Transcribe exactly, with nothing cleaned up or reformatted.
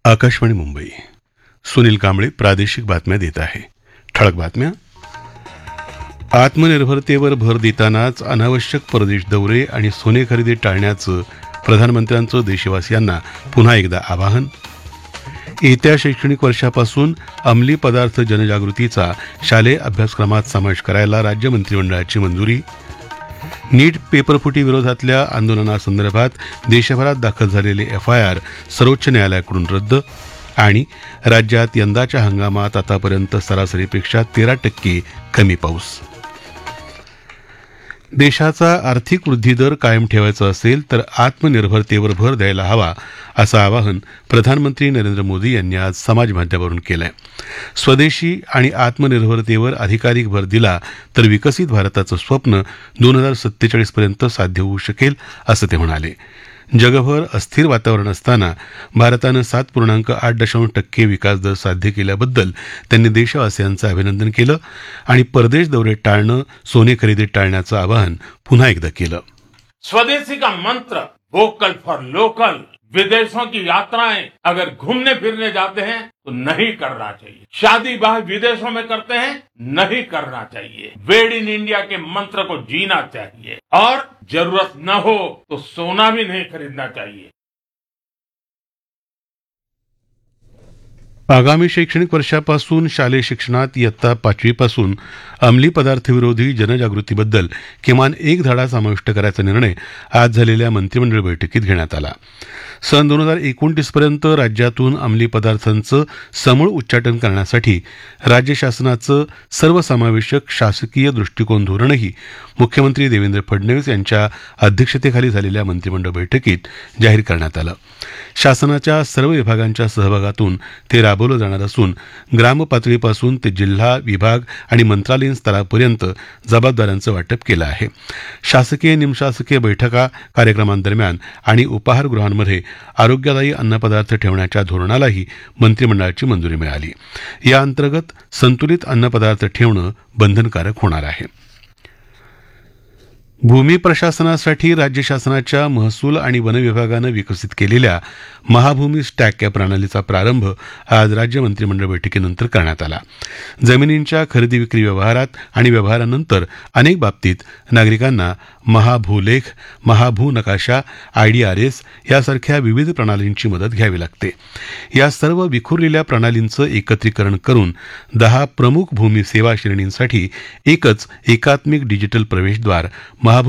आकाशवाणी मुंबई. सुनील कांबळे प्रादेशिक बातम्या देत आहे. ठळक बातम्या. आत्मनिर्भरतेवर भर देतानाच अनावश्यक परदेश दौरे आणि सोने खरेदी टाळण्याचं प्रधानमंत्र्यांचं देशवासियांना पुन्हा एकदा आवाहन. येत्या शैक्षणिक वर्षापासून अंमली पदार्थ जनजागृतीचा शालेय अभ्यासक्रमात समावेश करायला राज्य मंत्रिमंडळाची मंजुरी. नीट पेपरफुटी विरोधातल्या आंदोलनासंदर्भात देशभरात दाखल झालेले एफ आय आर सर्वोच्च न्यायालयाकडून रद्द. आणि राज्यात यंदाच्या हंगामात आतापर्यंत सरासरीपेक्षा तेरा टक्के कमी पाऊस. देशाचा आर्थिक वृद्धिदर कायम ठेवायचा असेल तर आत्मनिर्भरतेवर भर द्यायला हवा असं आवाहन प्रधानमंत्री नरेंद्र मोदी यांनी आज समाजमाध्यमावरून केलं आहे. स्वदेशी आणि आत्मनिर्भरतेवर अधिकाधिक भर दिला तर विकसित भारताचं स्वप्न दोन हजार सत्तेचाळीसपर्यंत साध्य होऊ शकेल असं ते म्हणाले. जगभर अस्थिर वातावरण असताना भारतानं सात पूर्णांक आठ दशांश टक्के विकास दर साध्य केल्याबद्दल त्यांनी देशवासियांचं अभिनंदन केलं आणि परदेश दौरे टाळणं, सोने खरेदी टाळण्याचं आवाहन पुन्हा एकदा केलं. स्वदेशी का मंत्र, वोकल फॉर लोकल. विदेशों की यात्राएं अगर घूमने फिरने जाते हैं तो नहीं करना चाहिए. शादी ब्याह विदेशों में करते हैं, नहीं करना चाहिए. वेड इन इंडिया के मंत्र को जीना चाहिए और जरूरत न हो तो सोना भी नहीं खरीदना चाहिए. आगामी शैक्षणिक वर्षापासून शालेय शिक्षणात इयत्ता पाचवीपासून अंमली पदार्थ विरोधी जनजागृतीबद्दल किमान एक धडा समाविष्ट करायचा निर्णय आज झालेल्या मंत्रिमंडळ बैठकीत घेण्यात आला. सन दोन हजार एकोणतीसपर्यंत राज्यातून अंमली पदार्थांचं समूळ उच्चाटन करण्यासाठी राज्य शासनाचं सर्वसमावेशक शासकीय दृष्टिकोन धोरणही मुख्यमंत्री देवेंद्र फडणवीस यांच्या अध्यक्षतेखाली झालेल्या मंत्रिमंडळ बैठकीत जाहीर करण्यात आलं. शासनाच्या सर्व विभागांच्या सहभागातून ते राबवलं जाणार असून ग्रामपातळीपासून ते जिल्हा, विभाग आणि मंत्रालयीन स्तरापर्यंत जबाबदाऱ्यांचं वाटप केलं आहे. शासकीय निमशासकीय बैठका, कार्यक्रमांदरम्यान आणि उपाहारगृहांमध्ये आरोग्यदायी अन्नपदार्थ ठेवण्याच्या धोरणालाही मंत्रिमंडळाची मंजुरी मिळाली. या अंतर्गत संतुलित अन्नपदार्थ ठेवणं बंधनकारक होणार आहे. भूमी प्रशासनासाठी राज्य शासनाच्या महसूल आणि वन विभागानं विकसित केलेल्या महाभूमी स्टॅक या प्रणालीचा प्रारंभ आज राज्य मंत्रिमंडळ बैठकीनंतर करण्यात आला. जमिनींच्या खरेदी विक्री व्यवहारात आणि व्यवहारानंतर अनेक बाबतीत नागरिकांना महाभूलेख, महाभू नकाशा, आयडीआरएस यासारख्या विविध प्रणालींची मदत घ्यावी लागते. या सर्व विखुरलेल्या प्रणालींचं एकत्रीकरण करून दहा प्रमुख भूमी सेवा श्रेणींसाठी एकच एकात्मिक डिजिटल प्रवेशद्वार